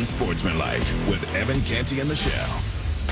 Unsportsmanlike with Evan Canty and Michelle.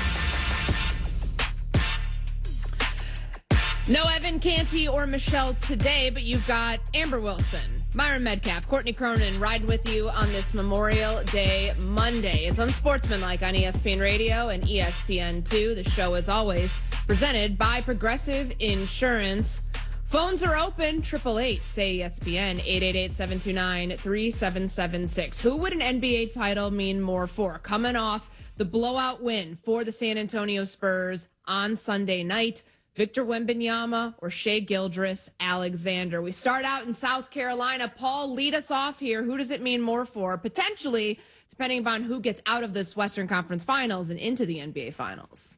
No Evan Canty or Michelle today, but you've got Amber Wilson, Myron Medcalf, Courtney Cronin riding with you on this Memorial Day Monday. It's Unsportsmanlike on ESPN Radio and ESPN2. The show, as always, presented by Progressive Insurance. Phones are open, 888-SAY-ESPN, 888-729-3776. Who would an NBA title mean more for? Coming off the blowout win for the San Antonio Spurs on Sunday night, Victor Wembanyama or Shai Gilgeous-Alexander. We start out in South Carolina. Paul, lead us off here. Who does it mean more for? Potentially, depending upon who gets out of this Western Conference Finals and into the NBA Finals.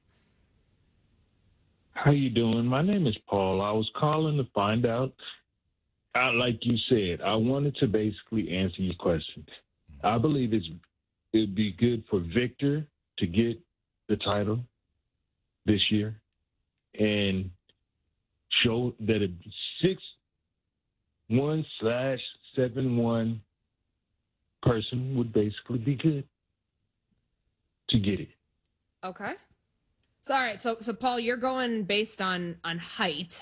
How you doing? My name is Paul. I was calling to find out, like you said, I wanted to basically answer your question. I believe it'd be good for Victor to get the title this year and show that a 6'1/7'1" person would basically be good to get it. Okay. So, all right. So Paul, you're going based on height.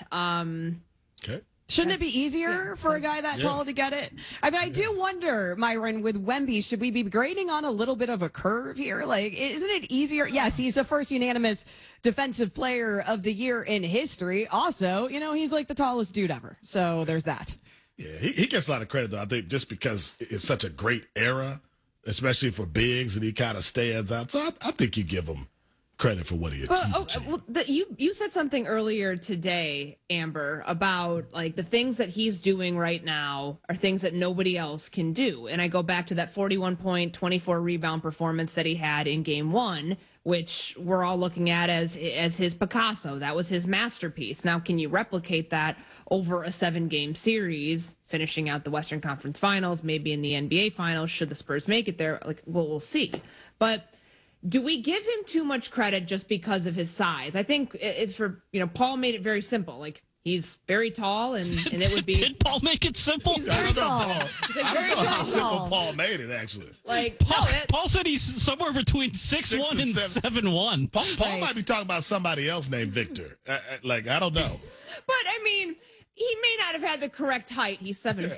Okay. Shouldn't it be easier for a guy that tall to get it? I mean, I do wonder, Myron, with Wemby, should we be grading on a little bit of a curve here? Like, isn't it easier? Yes, he's the first unanimous defensive player of the year in history. Also, he's like the tallest dude ever. So there's that. Yeah, he gets a lot of credit, though, I think, just because it's such a great era, especially for bigs, and he kind of stands out. So I think you give him credit for what he achieved. You said something earlier today, Amber, about like the things that he's doing right now are things that nobody else can do. And I go back to that 41-point, 24-rebound performance that he had in Game 1, which we're all looking at as his Picasso. That was his masterpiece. Now, can you replicate that over a 7-game series, finishing out the Western Conference Finals, maybe in the NBA Finals, should the Spurs make it there? We'll see. But do we give him too much credit just because of his size? I think Paul made it very simple. Like, he's very tall, and it would be. Did Paul make it simple? He's very tall. I don't know how simple Paul made it, actually. Like, Paul said he's somewhere between 6'1" and 7'1". Paul might be talking about somebody else named Victor. I don't know. But, I mean, he may not have had the correct height. He's 7'4".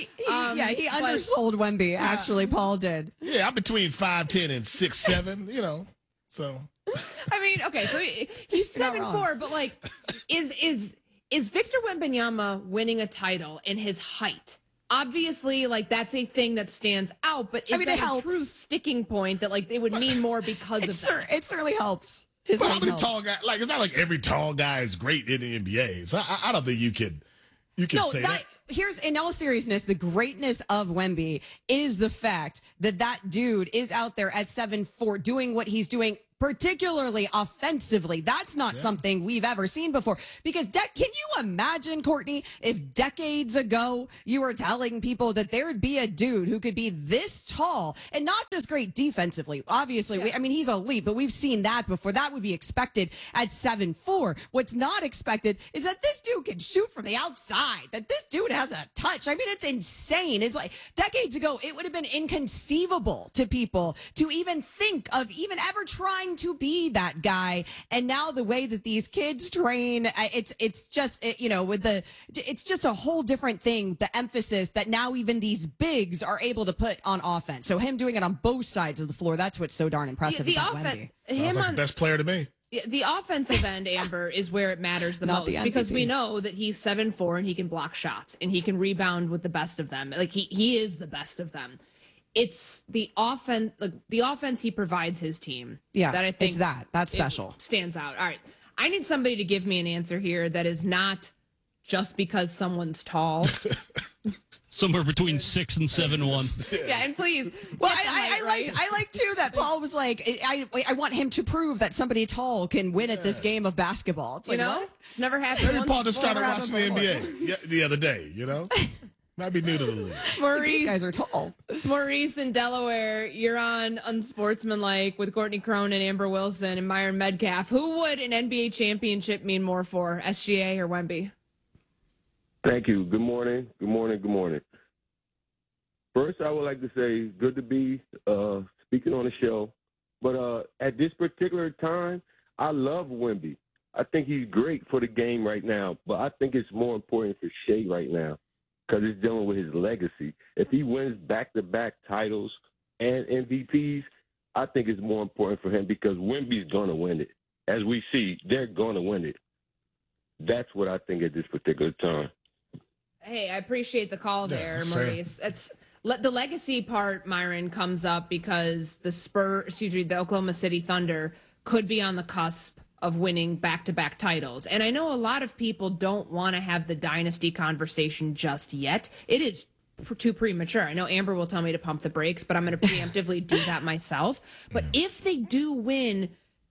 He undersold Wemby, actually, Paul did. Yeah, I'm between 5'10" and 6'7", so. I mean, okay, so he's 7'4", but, like, is Victor Wembanyama winning a title in his height? Obviously, like, that's a thing that stands out, but is that a true sticking point that, like, they would mean more because of that? It certainly helps. But how many tall guys? Like, it's not like every tall guy is great in the NBA. So I don't think you can say that. Here's, in all seriousness, the greatness of Wemby is the fact that dude is out there at 7'4", doing what he's doing, particularly offensively. That's not something we've ever seen before. Because can you imagine, Courtney, if decades ago you were telling people that there would be a dude who could be this tall and not just great defensively? Obviously, he's elite, but we've seen that before. That would be expected at 7'4". What's not expected is that this dude can shoot from the outside, that this dude has a touch. I mean, it's insane. It's like decades ago, it would have been inconceivable to people to even think of even ever trying to be that guy. And now the way that these kids train, it's just a whole different thing. The emphasis that now even these bigs are able to put on offense. So him doing it on both sides of the floor, that's what's so darn impressive about Wemby. Sounds like the best player to me. The offensive end, Amber, is where it matters the most because we know that he's 7'4" and he can block shots and he can rebound with the best of them. Like he is the best of them. It's the offense he provides his team. Yeah, that I think that's special. Stands out. All right, I need somebody to give me an answer here that is not just because someone's tall. Somewhere between 6 and 7'1". Yeah, and please. Well, I like too that Paul was like, I want him to prove that somebody tall can win at this game of basketball. It's it's never happened. Maybe Paul just started watching the NBA the other day. Might be new to the league. Maurice, these guys are tall. Maurice in Delaware, you're on Unsportsmanlike with Courtney Cronin, Amber Wilson, and Myron Medcalf. Who would an NBA championship mean more for, SGA or Wemby? Thank you. Good morning. Good morning. Good morning. First, I would like to say good to be speaking on the show. But at this particular time, I love Wemby. I think he's great for the game right now, but I think it's more important for Shea right now because it's dealing with his legacy. If he wins back-to-back titles and MVPs, I think it's more important for him because Wemby's going to win it. As we see, they're going to win it. That's what I think at this particular time. Hey, I appreciate the call there, Maurice. The legacy part, Myron, comes up because the Oklahoma City Thunder could be on the cusp of winning back-to-back titles. And I know a lot of people don't want to have the dynasty conversation just yet. It is too premature. I know Amber will tell me to pump the brakes, but I'm going to preemptively do that myself. But if they do win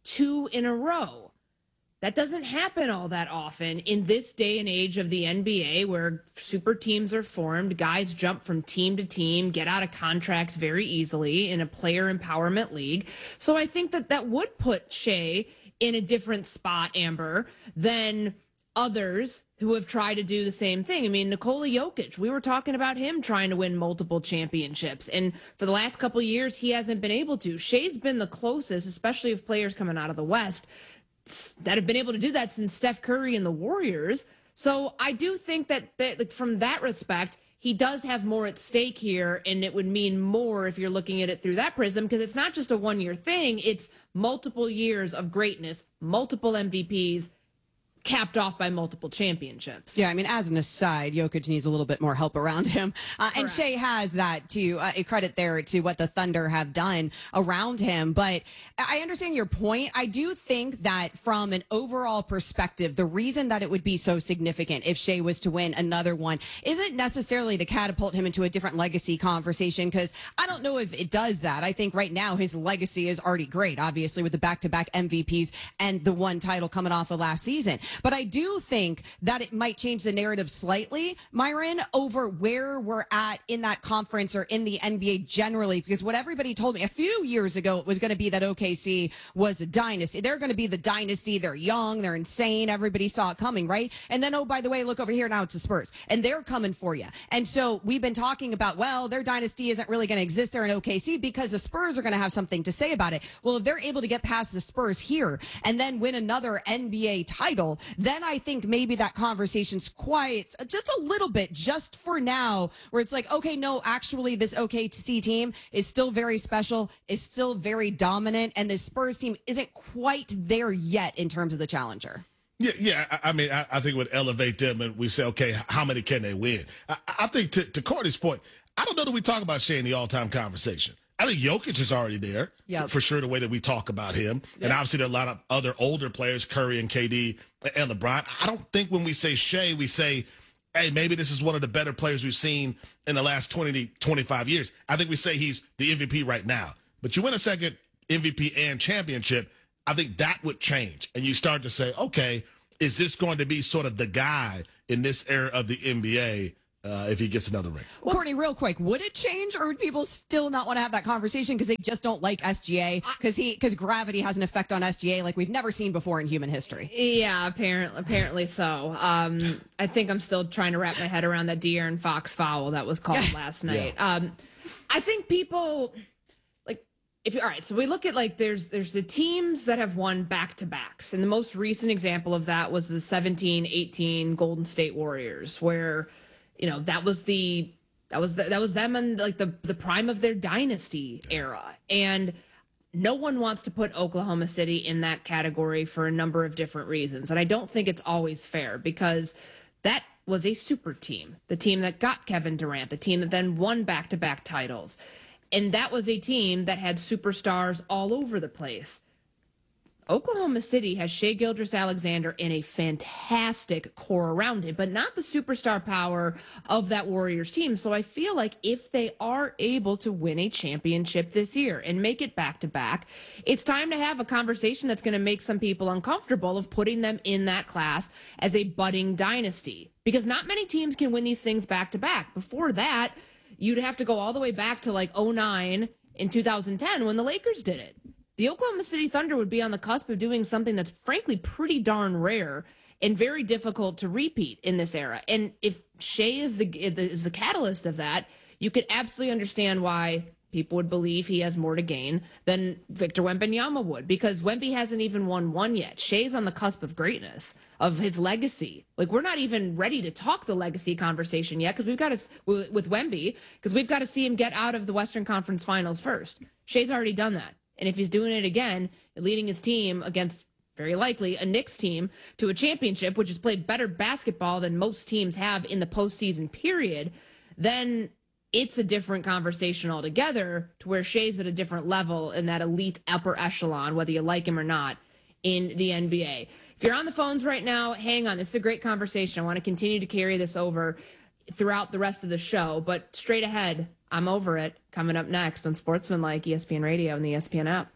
2 in a row, that doesn't happen all that often in this day and age of the NBA where super teams are formed, guys jump from team to team, get out of contracts very easily in a player empowerment league. So I think that would put Shea in a different spot, Amber, than others who have tried to do the same thing. I mean, Nikola Jokic, we were talking about him trying to win multiple championships. And for the last couple of years, he hasn't been able to. Shea's been the closest, especially of players coming out of the West, that have been able to do that since Steph Curry and the Warriors. So I do think that from that respect, he does have more at stake here, and it would mean more if you're looking at it through that prism, because it's not just a one-year thing. It's multiple years of greatness, multiple MVPs, capped off by multiple championships. Yeah, I mean, as an aside, Jokic needs a little bit more help around him. And Shea has that, to a credit there to what the Thunder have done around him. But I understand your point. I do think that from an overall perspective, the reason that it would be so significant if Shea was to win another one isn't necessarily to catapult him into a different legacy conversation, because I don't know if it does that. I think right now his legacy is already great, obviously, with the back-to-back MVPs and the one title coming off of last season. But I do think that it might change the narrative slightly, Myron, over where we're at in that conference or in the NBA generally, because what everybody told me a few years ago, it was going to be that OKC was a dynasty. They're going to be the dynasty. They're young. They're insane. Everybody saw it coming, right? And then, oh, by the way, look over here. Now it's the Spurs, and they're coming for you. And so we've been talking about, well, their dynasty isn't really going to exist there in OKC because the Spurs are going to have something to say about it. Well, if they're able to get past the Spurs here and then win another NBA title, then I think maybe that conversation's quiet just a little bit, just for now, where it's like, okay, no, actually this OKC team is still very special, is still very dominant, and the Spurs team isn't quite there yet in terms of the challenger. Yeah. I mean, I think it would elevate them, and we say, okay, how many can they win? I think to Courtney's point, I don't know that we talk about Shea in the all-time conversation. I think Jokic is already there, for sure, the way that we talk about him. Yep. And obviously there are a lot of other older players, Curry and KD and LeBron. I don't think when we say Shea, we say, hey, maybe this is one of the better players we've seen in the last 20 to 25 years. I think we say he's the MVP right now. But you win a second MVP and championship, I think that would change. And you start to say, okay, is this going to be sort of the guy in this era of the NBA if he gets another ring? Well, Courtney, real quick, would it change, or would people still not want to have that conversation because they just don't like SGA, because gravity has an effect on SGA like we've never seen before in human history? Yeah, apparently so. I think I'm still trying to wrap my head around that De'Aaron Fox foul that was called last night. Yeah. I think people all right, so we look at there's the teams that have won back-to-backs, and the most recent example of that was the 17-18 Golden State Warriors, where that was them in the prime of their dynasty era. And no one wants to put Oklahoma City in that category for a number of different reasons. And I don't think it's always fair, because that was a super team, the team that got Kevin Durant, the team that then won back-to-back titles. And that was a team that had superstars all over the place. Oklahoma City has Shai Gilgeous-Alexander in a fantastic core around him, but not the superstar power of that Warriors team. So I feel like if they are able to win a championship this year and make it back-to-back, it's time to have a conversation that's going to make some people uncomfortable of putting them in that class as a budding dynasty, because not many teams can win these things back-to-back. Before that, you'd have to go all the way back to 2009 in 2010 when the Lakers did it. The Oklahoma City Thunder would be on the cusp of doing something that's frankly pretty darn rare and very difficult to repeat in this era. And if Shai is the catalyst of that, you could absolutely understand why people would believe he has more to gain than Victor Wembanyama would, because Wemby hasn't even won one yet. Shai's on the cusp of greatness, of his legacy. Like, we're not even ready to talk the legacy conversation yet, because we've got to, with Wemby, because we've got to see him get out of the Western Conference Finals first. Shai's already done that. And if he's doing it again, leading his team against very likely a Knicks team to a championship, which has played better basketball than most teams have in the postseason period, then it's a different conversation altogether, to where Shai's at a different level in that elite upper echelon, whether you like him or not, in the NBA. If you're on the phones right now, hang on. This is a great conversation. I want to continue to carry this over throughout the rest of the show, but straight ahead, I'm over it. Coming up next on Sportsmanlike, ESPN Radio and the ESPN app.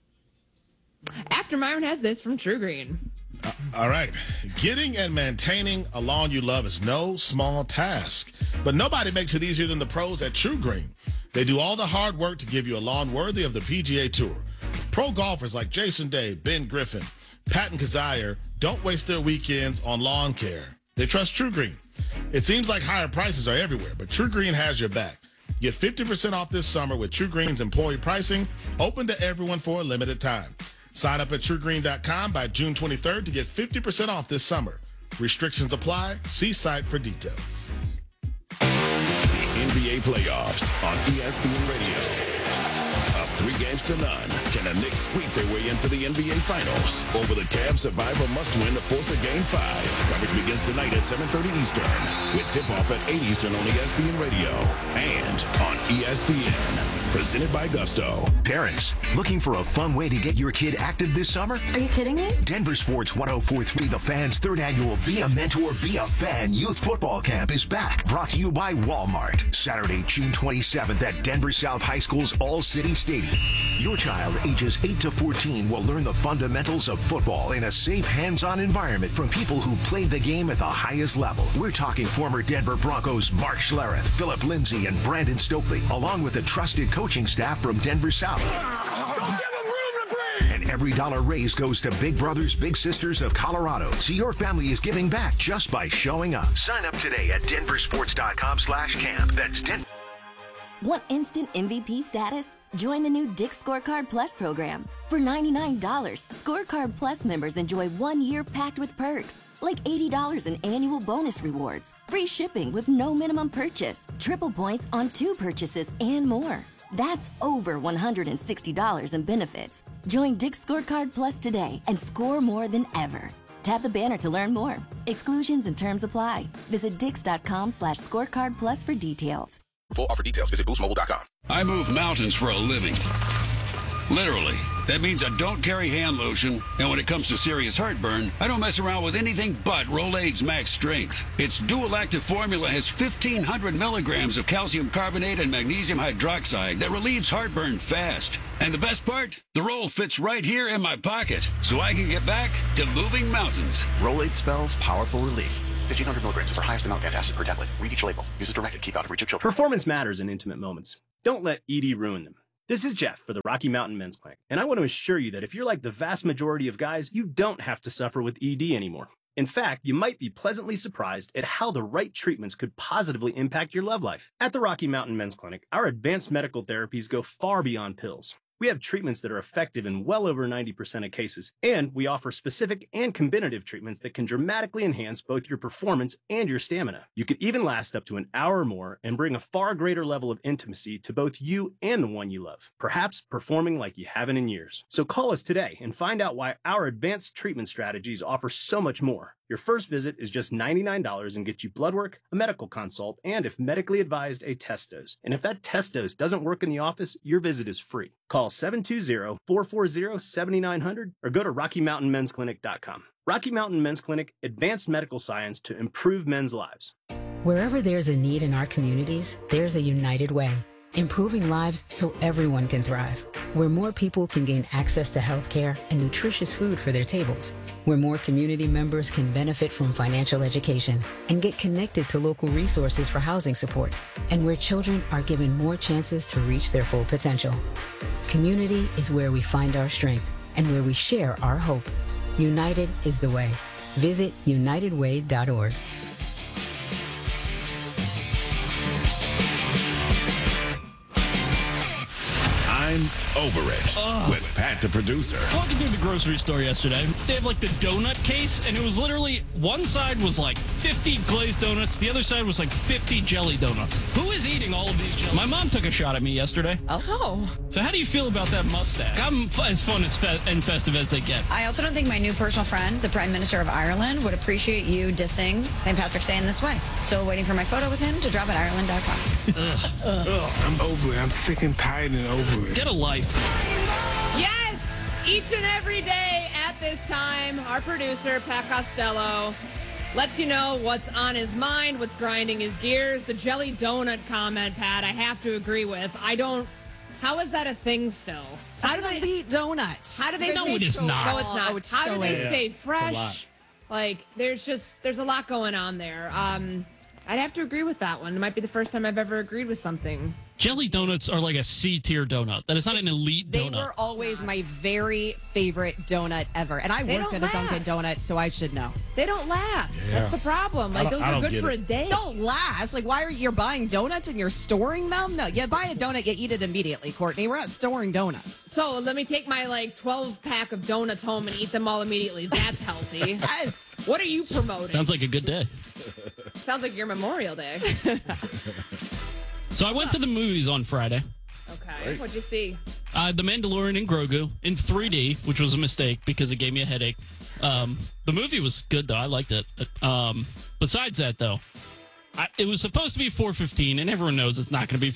After Myron has this from True Green. All right. Getting and maintaining a lawn you love is no small task, but nobody makes it easier than the pros at True Green. They do all the hard work to give you a lawn worthy of the PGA Tour. Pro golfers like Jason Day, Ben Griffin, Patton Kizzire don't waste their weekends on lawn care. They trust True Green. It seems like higher prices are everywhere, but True Green has your back. Get 50% off this summer with True Green's employee pricing, open to everyone for a limited time. Sign up at TrueGreen.com by June 23rd to get 50% off this summer. Restrictions apply. See site for details. The NBA playoffs on ESPN Radio. Up 3-0. Can the Knicks sweep their way into the NBA Finals? Or will the Cavs survive a must-win to force a Game 5? Coverage begins tonight at 7:30 Eastern, with tip-off at 8 Eastern on ESPN Radio and on ESPN. Presented by Gusto. Parents, looking for a fun way to get your kid active this summer? Are you kidding me? Denver Sports 104.3 The Fan's third annual Be a Mentor, Be a Fan Youth Football Camp is back. Brought to you by Walmart. Saturday, June 27th at Denver South High School's All-City Stadium. Your child, ages 8 to 14, will learn the fundamentals of football in a safe, hands-on environment from people who played the game at the highest level. We're talking former Denver Broncos Mark Schlereth, Philip Lindsay, and Brandon Stokely, along with the trusted coaching staff from Denver South. And every dollar raised goes to Big Brothers Big Sisters of Colorado. So your family is giving back just by showing up. Sign up today at denversports.com/camp. That's Denver. Want instant MVP status? Join the new Dick's Scorecard Plus program. For $99, Scorecard Plus members enjoy 1 year packed with perks, like $80 in annual bonus rewards, free shipping with no minimum purchase, triple points on 2 purchases, and more. That's over $160 in benefits. Join Dick's Scorecard Plus today and score more than ever. Tap the banner to learn more. Exclusions and terms apply. Visit Dix.com/scorecard plus for details. For offer details, visit boostmobile.com. I move mountains for a living. Literally. That means I don't carry hand lotion, and when it comes to serious heartburn, I don't mess around with anything but Rolaids Max Strength. Its dual active formula has 1,500 milligrams of calcium carbonate and magnesium hydroxide that relieves heartburn fast. And the best part? The roll fits right here in my pocket, so I can get back to moving mountains. Rolaids spells powerful relief. 1,500 milligrams is our highest amount of antacid per tablet. Read each label. Use as directed. Keep out of reach of children. Performance matters in intimate moments. Don't let ED ruin them. This is Jeff for the Rocky Mountain Men's Clinic, and I want to assure you that if you're like the vast majority of guys, you don't have to suffer with ED anymore. In fact, you might be pleasantly surprised at how the right treatments could positively impact your love life. At the Rocky Mountain Men's Clinic, our advanced medical therapies go far beyond pills. We have treatments that are effective in well over 90% of cases, and we offer specific and combinative treatments that can dramatically enhance both your performance and your stamina. You could even last up to an hour or more and bring a far greater level of intimacy to both you and the one you love, perhaps performing like you haven't in years. So call us today and find out why our advanced treatment strategies offer so much more. Your first visit is just $99 and gets you blood work, a medical consult, and if medically advised, a test dose. And if that test dose doesn't work in the office, your visit is free. Call 720-440-7900 or go to RockyMountainMen'sClinic.com. Rocky Mountain Men's Clinic, advanced medical science to improve men's lives. Wherever there's a need in our communities, there's a United Way. Improving lives so everyone can thrive. Where more people can gain access to health care and nutritious food for their tables. Where more community members can benefit from financial education and get connected to local resources for housing support. And where children are given more chances to reach their full potential. Community is where we find our strength and where we share our hope. United is the way. Visit unitedway.org. I'm over it with Pat the producer. Walking through the grocery store yesterday, they have like the donut case, and it was literally one side was like 50 glazed donuts, the other side was like 50 jelly donuts. Who is eating all of these jelly? My mom took a shot at me yesterday. Oh. So how do you feel about that mustache? I'm as fun and festive as they get. I also don't think my new personal friend, the Prime Minister of Ireland, would appreciate you dissing St. Patrick's Day in this way. Still waiting for my photo with him to drop at Ireland.com. I'm over it. I'm sick and tired and over it. Get a life. Yes! Each and every day at this time, our producer, Pat Costello, lets you know what's on his mind, what's grinding his gears. The jelly donut comment, Pat, I have to agree with. How is that a thing still? How do they eat donuts? How do they No, stay it is not. No, it's not. Oh, it's How so do they late. stay fresh? Like, there's a lot going on there. I'd have to agree with that one. It might be the first time I've ever agreed with something. Jelly donuts are like a C-tier donut. That is not an elite They donut. were always my very favorite donut ever. And I worked at a Dunkin' Donuts, so I should know. They don't last. Yeah. That's the problem. Like, those are good for a day. Don't last. Like, why are you buying donuts and you're storing them? No, you buy a donut, you eat it immediately, Courtney. We're not storing donuts. So let me take my 12-pack of donuts home and eat them all immediately. That's healthy. Yes. What are you promoting? Sounds like a good day. Sounds like your Memorial Day. So I went to the movies on Friday. Okay. What'd you see? The Mandalorian and Grogu in 3D, which was a mistake because it gave me a headache. The movie was good, though. I liked it. Besides that, though, it was supposed to be 4:15, and everyone knows it's not going to be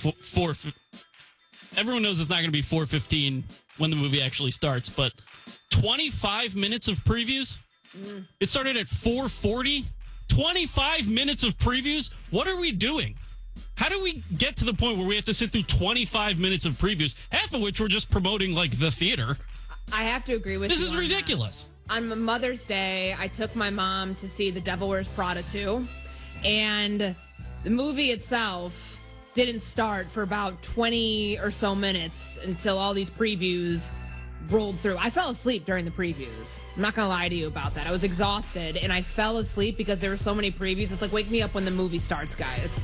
4:15 when the movie actually starts. But 25 minutes of previews? It started at 4:40. 25 minutes of previews? What are we doing? How do we get to the point where we have to sit through 25 minutes of previews, half of which we're just promoting, like, the theater? I have to agree with you. This is ridiculous. On Mother's Day, I took my mom to see The Devil Wears Prada 2, and the movie itself didn't start for about 20 or so minutes until all these previews rolled through. I fell asleep during the previews. I'm not going to lie to you about that. I was exhausted, and I fell asleep because there were so many previews. It's like, wake me up when the movie starts, guys.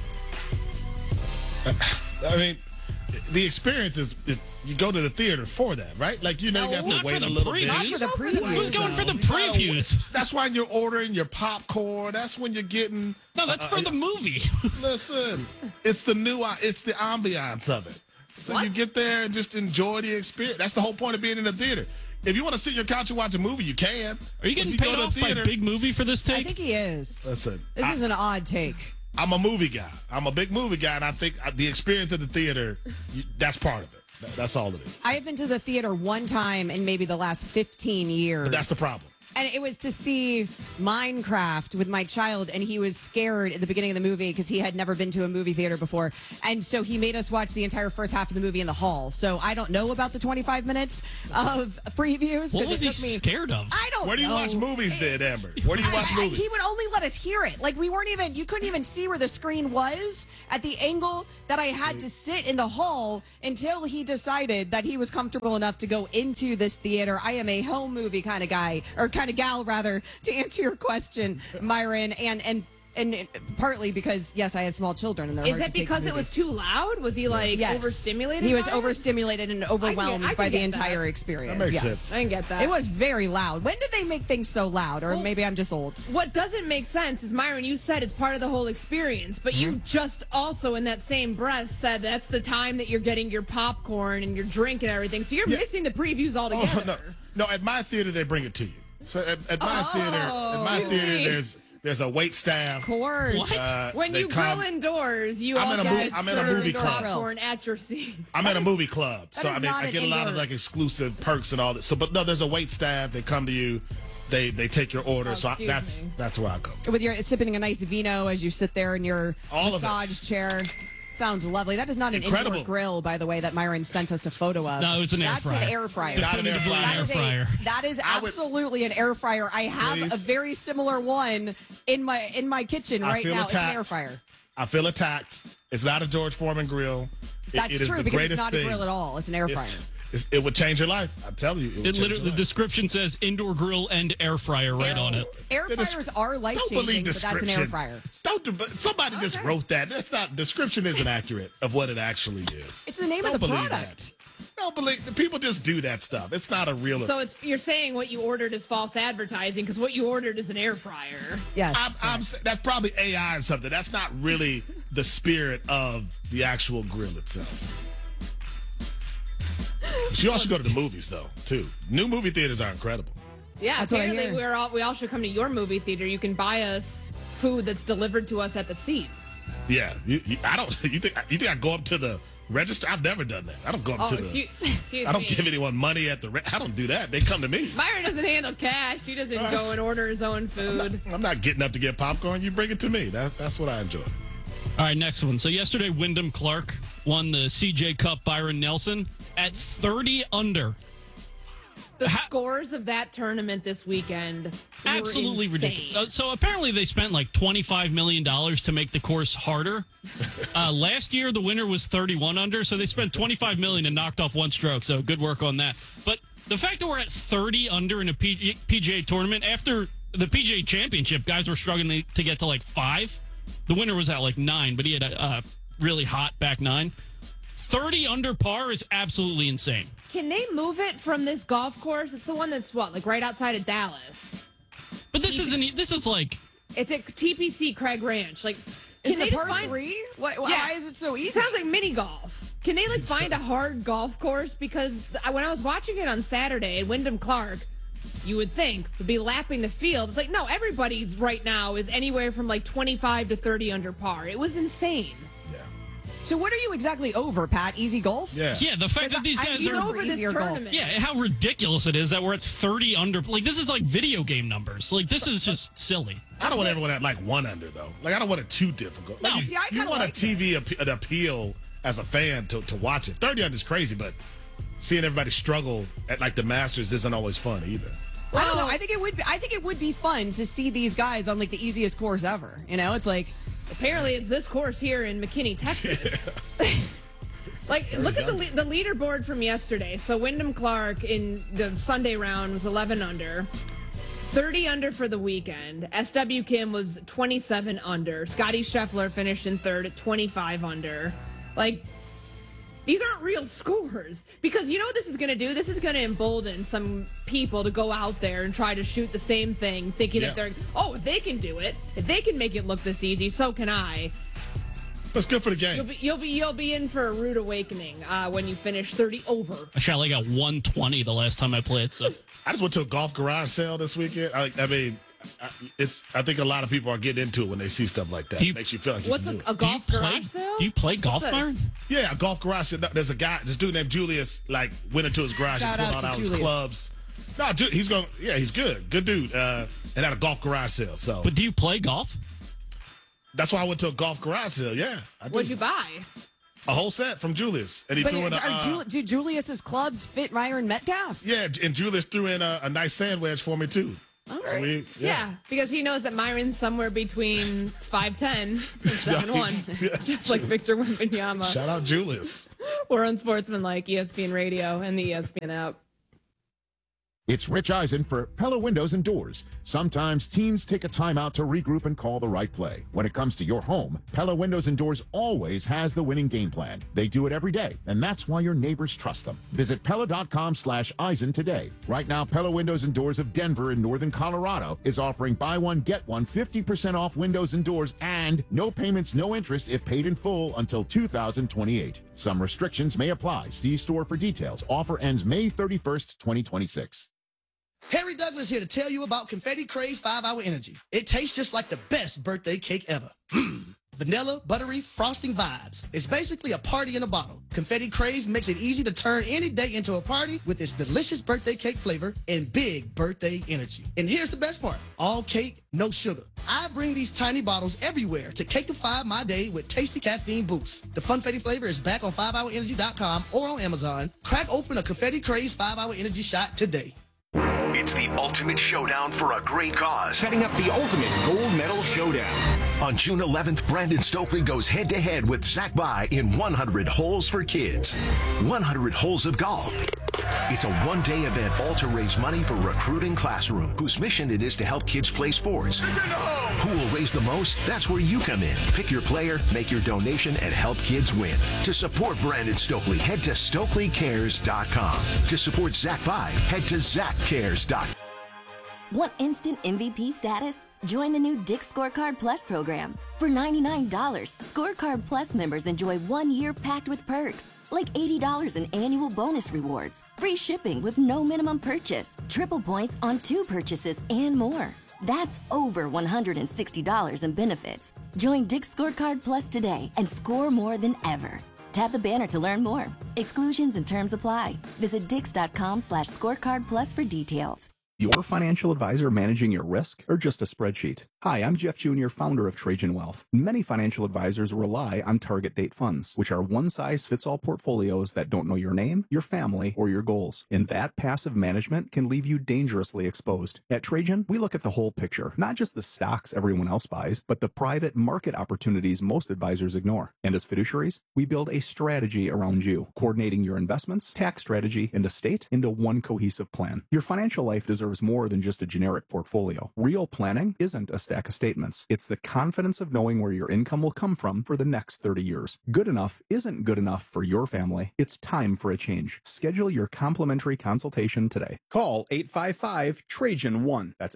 I mean, the experience is you go to the theater for that, right? Like, you have to wait a little bit. Not for the previews. Who's going for the previews? That's why you're ordering your popcorn. That's when you're getting. No, that's for the movie. Listen, it's the ambiance of it. So you get there and just enjoy the experience. That's the whole point of being in the theater. If you want to sit in your couch and watch a movie, you can. Are you getting paid off by Big Movie for this take? I think he is. Listen, This is an odd take. I'm a movie guy. I'm a big movie guy, and I think the experience of the theater, that's part of it. That's all it is. I have been to the theater one time in maybe the last 15 years. But that's the problem. And it was to see Minecraft with my child, and he was scared at the beginning of the movie because he had never been to a movie theater before. And so he made us watch the entire first half of the movie in the hall. So I don't know about the 25 minutes of previews. What was he scared of? I don't know. Where do you watch movies then, Amber? Where do you watch movies? He would only let us hear it. Like, you couldn't even see where the screen was at the angle that I had to sit in the hall until he decided that he was comfortable enough to go into this theater. I am a home movie kind of guy, or kind of gal, rather, to answer your question, Myron, and partly because, yes, I have small children. And is that because it was too loud? Was he overstimulated? He was by it? overstimulated and overwhelmed by the entire experience. That makes sense. I can get that. It was very loud. When did they make things so loud? Or maybe I'm just old. What doesn't make sense is, Myron, you said it's part of the whole experience, but you just also in that same breath said that's the time that you're getting your popcorn and your drink and everything. So you're missing the previews altogether. No, at my theater, they bring it to you. So at my theater, there's a wait staff. Of course. When you grill indoors, I'm in a movie club. Popcorn at your seat. I'm in a movie club, so I get a lot of exclusive perks and all that. So, but no, there's a wait staff. They come to you. They take your order. So that's where I go. With your sipping a nice vino as you sit there in your massage chair. Sounds lovely. That is not an indoor grill, by the way, that Myron sent us a photo of. No, it was an air fryer. That's an air fryer. Not an air fryer. That is absolutely an air fryer. I have a very similar one in my kitchen right now. It's an air fryer. I feel attacked. It's not a George Foreman grill. That's true, because it's not a grill at all. It's an air fryer. It would change your life. I'm telling you. It literally, the description says indoor grill and air fryer right on it. Air fryers are life-changing, but that's an air fryer. Somebody just wrote that. That's not, description isn't accurate of what it actually is. It's the name of the product. don't believe the people just do that stuff. It's not a real. So you're saying what you ordered is false advertising because what you ordered is an air fryer. Yes. That's probably AI or something. That's not really the spirit of the actual grill itself. You all should go to the movies though, too. New movie theaters are incredible. Yeah, that's apparently we all should come to your movie theater. You can buy us food that's delivered to us at the seat. Yeah, I don't. You think I go up to the register? I've never done that. I don't go up to the. Excuse I don't me. give anyone money at the. I don't do that. They come to me. Myron doesn't handle cash. He doesn't go and order his own food. I'm not getting up to get popcorn. You bring it to me. That's what I enjoy. All right, next one. So yesterday, Wyndham Clark won the CJ Cup. Byron Nelson at 30 under. The scores of that tournament this weekend absolutely insane. ridiculous. So apparently they spent like $25 million to make the course harder. Last year the winner was 31 under, so they spent $25 million and knocked off one stroke. So good work on that. But the fact that we're at 30 under in a PGA tournament after the PGA Championship, guys were struggling to get to like 5. The winner was at like 9, but he had a really hot back 9. 30 under par is absolutely insane. Can they move it from this golf course? It's the one that's like right outside of Dallas. But this isn't. This is like it's at TPC Craig Ranch. Like, is can it they par find 3? Why is it so easy? It sounds like mini golf. Can they find a hard golf course? Because when I was watching it on Saturday, Wyndham Clark, you would think would be lapping the field. It's like no, everybody's right now is anywhere from like 25 to 30 under par. It was insane. So what are you exactly over, Pat? Easy golf? Yeah, the fact that these guys are over this tournament. Yeah, how ridiculous it is that we're at 30 under. Like, this is like video game numbers. Like, this is just silly. I don't want everyone at like 1 under, though. Like, I don't want it too difficult. Like, No. you want a TV an appeal as a fan to watch it. 30 under is crazy, but seeing everybody struggle at like the Masters isn't always fun either. I don't know. I think it would be fun to see these guys on like the easiest course ever. You know, it's like apparently it's this course here in McKinney, Texas. Like, look at the leaderboard from yesterday. So Wyndham Clark in the Sunday round was 11 under. 30 under for the weekend. SW Kim was 27 under. Scotty Scheffler finished in third at 25 under. Like, these aren't real scores. Because you know what this is going to do? This is going to embolden some people to go out there and try to shoot the same thing, thinking that they're, if they can do it, if they can make it look this easy, so can I. That's good for the game. You'll be in for a rude awakening when you finish 30 over. I shot like a 120 the last time I played. So I just went to a golf garage sale this weekend. I think a lot of people are getting into it when they see stuff like that. It makes you feel like what's you can a golf garage sale? Do you play golf, Byron? Yeah, a golf garage sale. There's a guy, this dude named Julius, like went into his garage and pulled out his clubs. No, he's going. Yeah, he's good. Good dude. And at a golf garage sale. So, but do you play golf? That's why I went to a golf garage sale. Yeah, I did. What'd you buy? A whole set from Julius, and he threw in do Julius's clubs fit Myron Metcalf? Yeah, and Julius threw in a nice sand wedge for me too. Okay. So yeah, because he knows that Myron's somewhere between 5'10" and 7'1", just like Victor Wembanyama. Shout out Julius. We're on Sportsmanlike, ESPN Radio, and the ESPN app. It's Rich Eisen for Pella Windows and Doors. Sometimes teams take a timeout to regroup and call the right play. When it comes to your home, Pella Windows and Doors always has the winning game plan. They do it every day, and that's why your neighbors trust them. Visit Pella.com/Eisen today. Right now, Pella Windows and Doors of Denver in northern Colorado is offering buy one, get one 50% off windows and doors and no payments, no interest if paid in full until 2028. Some restrictions may apply. See store for details. Offer ends May 31st, 2026. Harry Douglas here to tell you about Confetti Craze 5-Hour Energy. It tastes just like the best birthday cake ever. Vanilla, buttery, frosting vibes. It's basically a party in a bottle. Confetti Craze makes it easy to turn any day into a party with its delicious birthday cake flavor and big birthday energy. And here's the best part. All cake, no sugar. I bring these tiny bottles everywhere to cakeify my day with tasty caffeine boosts. The Funfetti flavor is back on 5hourenergy.com or on Amazon. Crack open a Confetti Craze 5-Hour Energy shot today. It's the ultimate showdown for a great cause. Setting up the ultimate gold medal showdown. On June 11th, Brandon Stokely goes head-to-head with Zach By in 100 Holes for Kids. 100 holes of golf, It's a one-day event all to raise money for Recruiting Classroom, whose mission it is to help kids play sports. Who will raise the most? That's where you come in. Pick your player, make your donation, and help kids win. To support Brandon Stokely, head to StokelyCares.com. To support Zach By, head to ZachCares.com. Want instant MVP status? Join the new Dick's Scorecard Plus program. For $99, Scorecard Plus members enjoy 1 year packed with perks, like $80 in annual bonus rewards, free shipping with no minimum purchase, triple points on 2 purchases, and more. That's over $160 in benefits. Join Dick's Scorecard Plus today and score more than ever. Tap the banner to learn more. Exclusions and terms apply. Visit dix.com/scorecard plus for details. Your financial advisor managing your risk or just a spreadsheet? Hi, I'm Jeff Jr., founder of Trajan Wealth. Many financial advisors rely on target date funds, which are one-size-fits-all portfolios that don't know your name, your family, or your goals. And that passive management can leave you dangerously exposed. At Trajan, we look at the whole picture, not just the stocks everyone else buys, but the private market opportunities most advisors ignore. And as fiduciaries, we build a strategy around you, coordinating your investments, tax strategy, and estate into one cohesive plan. Your financial life deserves more than just a generic portfolio. Real planning isn't a stack of statements. It's the confidence of knowing where your income will come from for the next 30 years. Good enough isn't good enough for your family. It's time for a change. Schedule your complimentary consultation today. Call 855-TRAJAN-1. That's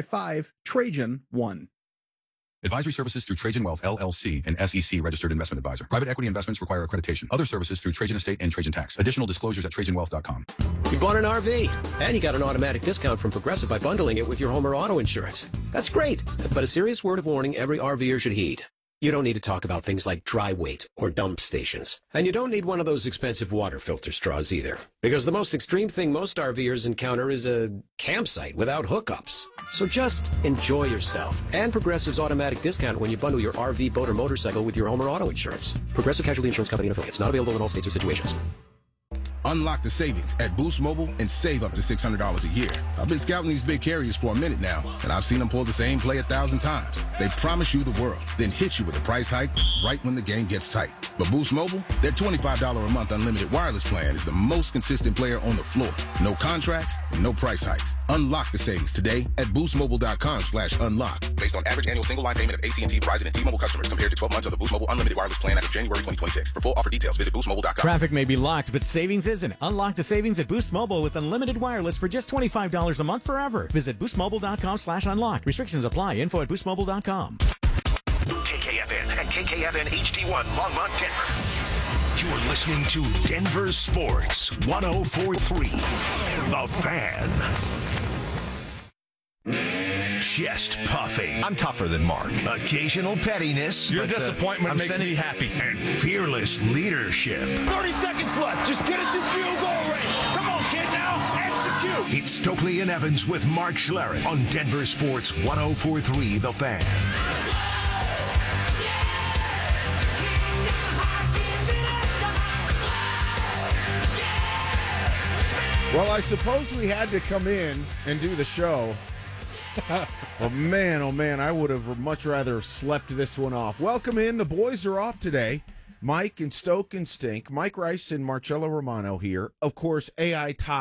855-TRAJAN-1. Advisory services through Trajan Wealth, LLC, an SEC registered investment advisor. Private equity investments require accreditation. Other services through Trajan Estate and Trajan Tax. Additional disclosures at TrajanWealth.com. You bought an RV, and you got an automatic discount from Progressive by bundling it with your home or auto insurance. That's great, but a serious word of warning every RVer should heed. You don't need to talk about things like dry weight or dump stations. And you don't need one of those expensive water filter straws either. Because the most extreme thing most RVers encounter is a campsite without hookups. So just enjoy yourself. And Progressive's automatic discount when you bundle your RV, boat, or motorcycle with your home or auto insurance. Progressive Casualty Insurance Company and affiliates. Not available in all states or situations. Unlock the savings at Boost Mobile and save up to $600 a year. I've been scouting these big carriers for a minute now, and I've seen them pull the same play 1,000 times. They promise you the world, then hit you with a price hike right when the game gets tight. But Boost Mobile, their $25 a month unlimited wireless plan is the most consistent player on the floor. No contracts, no price hikes. Unlock the savings today at boostmobile.com/unlock. Based on average annual single line payment of AT&T, Verizon, and T-Mobile customers compared to 12 months of the Boost Mobile unlimited wireless plan as of January 2026. For full offer details, visit boostmobile.com. Traffic may be locked, but savings isn't. Unlock the savings at Boost Mobile with unlimited wireless for just $25 a month forever. Visit boostmobile.com/unlock. Restrictions apply. Info at boostmobile.com. KKFN and KKFN HD1 Longmont, Denver. You're listening to Denver Sports 104.3. The Fan. Chest puffing. I'm tougher than Mark. Occasional pettiness. Your disappointment makes me happy. And fearless leadership. 30 seconds left. Just get us in field goal range. Come on, kid, now. Execute. It's Stokely and Evans with Mark Schlereth on Denver Sports 104.3 The Fan. Well, I suppose we had to come in and do the show. Oh, man, I would have much rather slept this one off. Welcome in. The boys are off today. Mike and Stoke and Stink. Mike Rice and Marcello Romano here. Of course, AI Top.